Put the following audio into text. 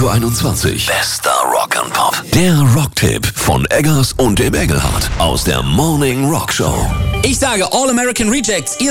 Radio 21. Bester Rock and Pop. Der Rocktipp von Eggers und dem Engelhardt aus der Morning Rock Show. Ich sage All American Rejects. Ihr